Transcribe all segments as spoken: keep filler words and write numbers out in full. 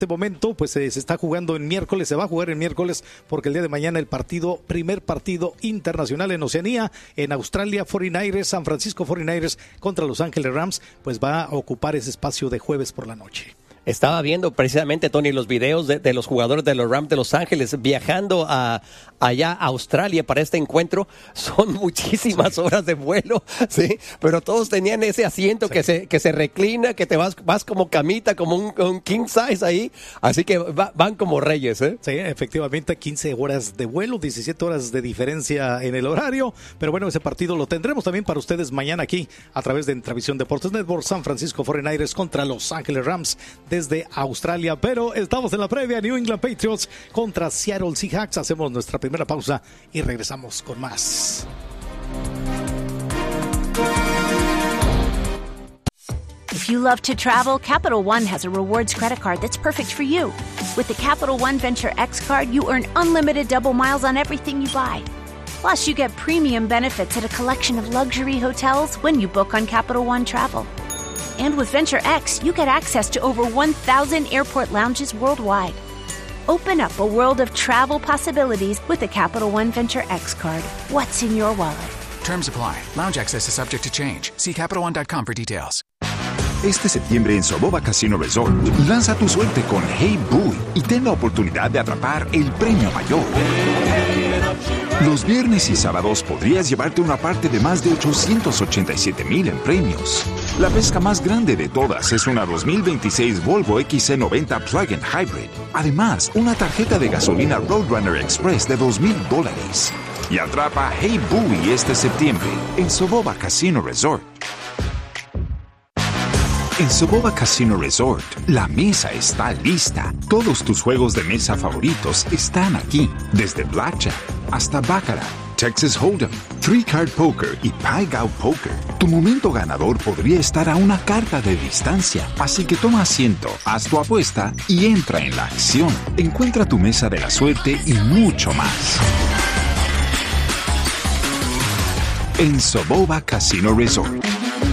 este momento pues eh, se está jugando en miércoles, se va a jugar en miércoles porque el día de mañana el partido, primer partido internacional en Oceanía, en Australia, cuarenta y nueve ers, San Francisco cuarenta y nueve ers contra Los Ángeles Rams, pues va a ocupar ese espacio de jueves por la noche. Estaba viendo precisamente, Tony, los videos de, de los jugadores de los Rams de Los Ángeles viajando a allá a Australia para este encuentro. Son muchísimas sí. horas de vuelo, sí, pero todos tenían ese asiento sí. que se que se reclina, que te vas vas como camita, como un, un king size ahí, así que va, van como reyes, ¿eh? Sí, efectivamente, quince horas de vuelo, diecisiete horas de diferencia en el horario, pero bueno, ese partido lo tendremos también para ustedes mañana aquí a través de Entravisión Deportes Network. San Francisco cuarenta y nueve ers contra Los Ángeles Rams desde Australia, pero estamos en la previa. New England Patriots contra Seattle Seahawks. Hacemos nuestra primera pausa y regresamos con más. If you love to travel, Capital One has a rewards credit card that's perfect for you. With the Capital One Venture X card, you earn unlimited double miles on everything you buy. Plus, you get premium benefits at a collection of luxury hotels when you book on Capital One Travel. And with Venture X, you get access to over one thousand airport lounges worldwide. Open up a world of travel possibilities with the Capital One Venture X card. What's in your wallet? Terms apply. Lounge access is subject to change. See Capital One dot com for details. Este septiembre en Soboba Casino Resort, lanza tu suerte con Hey Buoy y ten la oportunidad de atrapar el premio mayor. Los viernes y sábados podrías llevarte una parte de más de ochocientos ochenta y siete mil en premios. La pesca más grande de todas es una dos mil veintiséis Volvo X C noventa Plug-in Hybrid. Además, una tarjeta de gasolina Roadrunner Express de dos mil dólares. Y atrapa Hey Buoy este septiembre en Soboba Casino Resort. En Soboba Casino Resort, la mesa está lista. Todos tus juegos de mesa favoritos están aquí. Desde Blackjack hasta Baccarat, Texas Hold'em, Three Card Poker y Pai Gow Poker. Tu momento ganador podría estar a una carta de distancia. Así que toma asiento, haz tu apuesta y entra en la acción. Encuentra tu mesa de la suerte y mucho más en Soboba Casino Resort.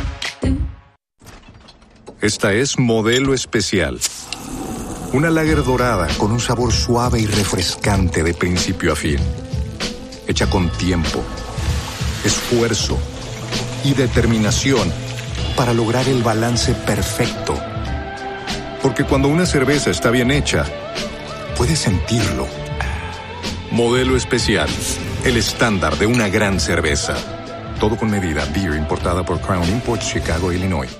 Esta es Modelo Especial. Una lager dorada con un sabor suave y refrescante de principio a fin. Hecha con tiempo, esfuerzo y determinación para lograr el balance perfecto. Porque cuando una cerveza está bien hecha, puedes sentirlo. Modelo Especial, el estándar de una gran cerveza. Todo con medida. Beer importada por Crown Imports, Chicago, Illinois.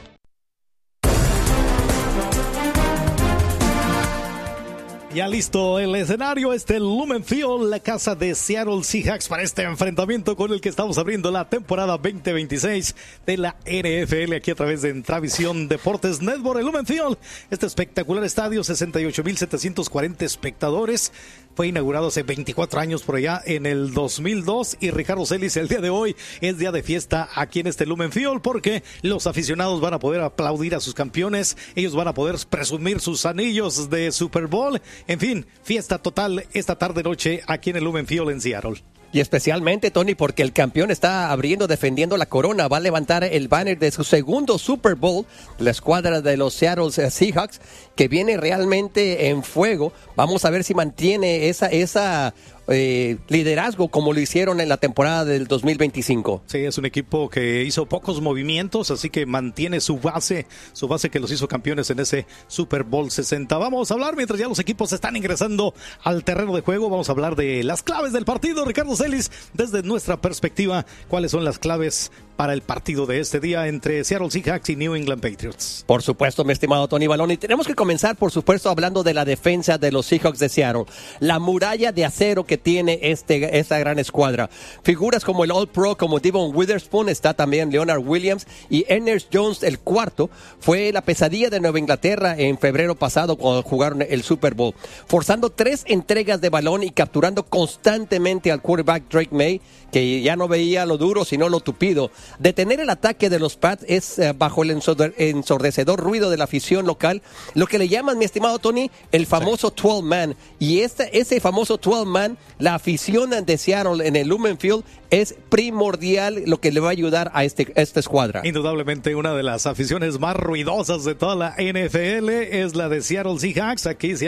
Ya listo el escenario, este Lumen Field, la casa de Seattle Seahawks para este enfrentamiento con el que estamos abriendo la temporada veinte veintiséis de la N F L aquí a través de Entravisión Deportes Network. El Lumen Field, este espectacular estadio, sesenta y ocho mil setecientos cuarenta espectadores. Fue inaugurado hace veinticuatro años por allá en el dos mil dos y Ricardo Celis, el día de hoy es día de fiesta aquí en este Lumen Field porque los aficionados van a poder aplaudir a sus campeones, ellos van a poder presumir sus anillos de Super Bowl. En fin, fiesta total esta tarde-noche aquí en el Lumen Field en Seattle. Y especialmente, Tony, porque el campeón está abriendo, defendiendo la corona. Va a levantar el banner de su segundo Super Bowl, la escuadra de los Seattle Seahawks, que viene realmente en fuego. Vamos a ver si mantiene esa esa eh, liderazgo como lo hicieron en la temporada del dos mil veinticinco. Sí, es un equipo que hizo pocos movimientos, así que mantiene su base, su base que los hizo campeones en ese Super Bowl sesenta. Vamos a hablar, mientras ya los equipos están ingresando al terreno de juego, vamos a hablar de las claves del partido. Ricardo Celis, desde nuestra perspectiva, ¿cuáles son las claves para el partido de este día entre Seattle Seahawks y New England Patriots? Por supuesto, mi estimado Tony Balón, y tenemos que comenzar, por supuesto, hablando de la defensa de los Seahawks de Seattle. La muralla de acero que tiene este, esta gran escuadra. Figuras como el All-Pro, como Devon Witherspoon, está también Leonard Williams y Ernest Jones, el cuarto, fue la pesadilla de Nueva Inglaterra en febrero pasado cuando jugaron el Super Bowl, forzando tres entregas de balón y capturando constantemente al quarterback Drake May, que ya no veía lo duro, sino lo tupido. Detener el ataque de los Pats es, eh, bajo el ensordecedor ruido de la afición local, lo que que le llaman, mi estimado Tony, el famoso sí. twelve man. Y este, ese famoso twelve man, la afición de Seattle en el Lumen Field es primordial, lo que le va a ayudar a, este, a esta escuadra. Indudablemente una de las aficiones más ruidosas de toda la N F L es la de Seattle Seahawks. Aquí